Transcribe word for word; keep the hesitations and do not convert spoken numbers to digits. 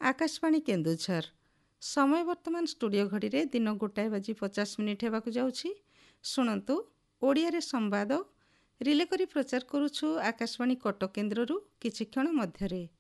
ଆକାଶବାଣୀ କେନ୍ଦୁଝର। ସମୟ ବର୍ତ୍ତମାନ ଷ୍ଟୁଡ଼ିଓ ଘଡ଼ିରେ ଦିନ ଗୋଟାଏ ବାଜି ପଚାଶ ମିନିଟ୍ ହେବାକୁ ଯାଉଛି। ଶୁଣନ୍ତୁ ଓଡ଼ିଆରେ ସମ୍ବାଦ ରିଲେ କରି ପ୍ରଚାର କରୁଛୁ ଆକାଶବାଣୀ କଟକ କେନ୍ଦ୍ରରୁ କିଛି କ୍ଷଣ ମଧ୍ୟରେ।